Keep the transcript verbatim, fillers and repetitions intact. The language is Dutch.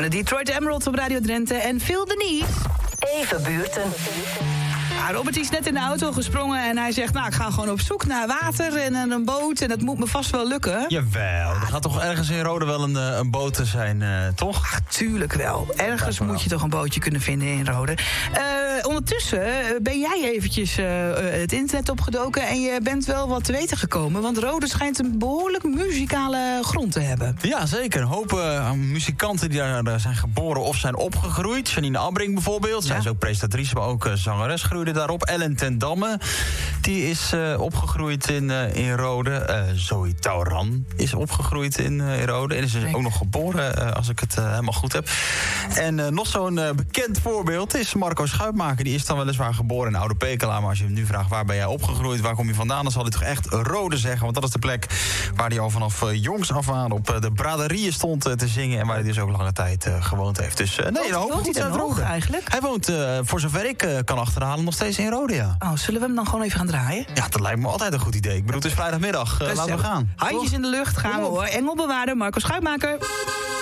de Detroit Emerald op Radio Drenthe en Feel the Need. Even buurten. Ja, Robert is net in de auto gesprongen en hij zegt... nou, ik ga gewoon op zoek naar water en een boot... en dat moet me vast wel lukken. Jawel, er gaat toch ergens in Rode wel een, een boot te zijn, uh, toch? Ach, tuurlijk wel. Ergens moet je toch een bootje kunnen vinden in Rode. Uh, ondertussen ben jij eventjes uh, het internet opgedoken... en je bent wel wat te weten gekomen... want Rode schijnt een behoorlijk muzikale grond te hebben. Ja, zeker. Een hoop uh, muzikanten die daar uh, zijn geboren of zijn opgegroeid. Janine Abbring bijvoorbeeld. Ja. Zij is ook presentatrice, maar ook uh, zangeres groeide daarop. Ellen ten Damme, die is uh, opgegroeid in, uh, in Rode. Uh, Zoe Tauran is opgegroeid in, uh, in Rode. En is dus ook nog geboren, uh, als ik het uh, helemaal goed heb. En uh, nog zo'n uh, bekend voorbeeld is Marco Schuitmaker. Die is dan weliswaar geboren in Oude Pekela. Maar als je hem nu vraagt, waar ben jij opgegroeid? Waar kom je vandaan? Dan zal hij toch echt Rode zeggen. Want dat is de plek waar hij al vanaf uh, jongs af aan op uh, de braderieën stond uh, te zingen. En waar hij dus ook lange tijd uh, gewoond heeft. Dus uh, nee, een hoop goed uit Rode eigenlijk. Hij woont, uh, voor zover ik uh, kan achterhalen, nog steeds in Rode, ja. Oh, zullen we hem dan gewoon even gaan draaien? Ja, dat lijkt me altijd een goed idee. Ik bedoel, het is vrijdagmiddag. Uh, laten we gaan. Handjes in de lucht, gaan we hoor. Engelbewaarder Marco Schuitmaker.